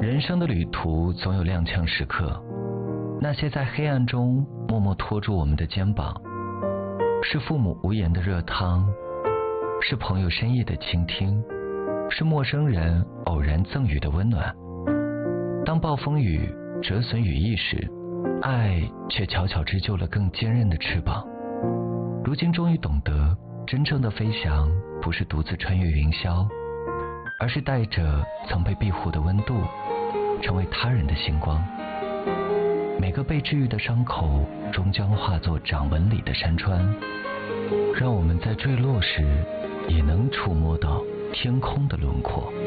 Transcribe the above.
人生的旅途总有踉跄时刻，那些在黑暗中默默拖住我们的肩膀，是父母无言的热汤，是朋友深夜的倾听，是陌生人偶然赠予的温暖。当暴风雨折损羽翼时，爱却悄悄织就了更坚韧的翅膀。如今终于懂得，真正的飞翔不是独自穿越云霄，而是带着曾被庇护的温度，成为他人的星光。每个被治愈的伤口终将化作掌纹里的山川，让我们在坠落时也能触摸到天空的轮廓。